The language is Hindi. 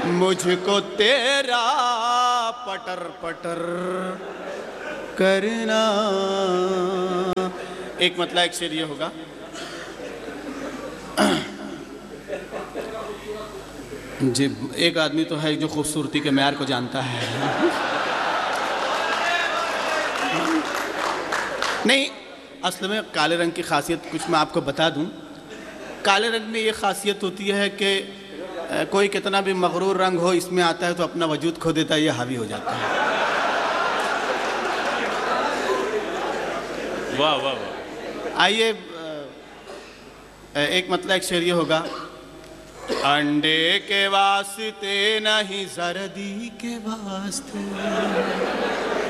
मुझको तेरा पटर पटर करना। एक मतलब एक शेर ये होगा, जी एक आदमी तो है जो खूबसूरती के म्यार को जानता है। नहीं, असल में काले रंग की खासियत कुछ मैं आपको बता दूं। काले रंग में ये खासियत होती है कि कोई कितना भी मगरूर रंग हो, इसमें आता है तो अपना वजूद खो देता है, ये हावी हो जाता है। वाह वाह वाह। आइए एक मतलब एक शेर ये होगा, अंडे के वास्ते नहीं जर्दी के वास्ते